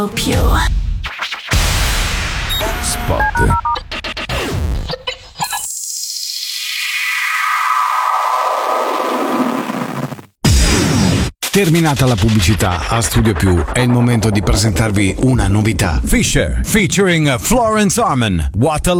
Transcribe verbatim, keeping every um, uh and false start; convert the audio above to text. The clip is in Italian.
più. Spot. Terminata la pubblicità, a Studio Più è il momento di presentarvi una novità. Fisher featuring Florence Arman, What a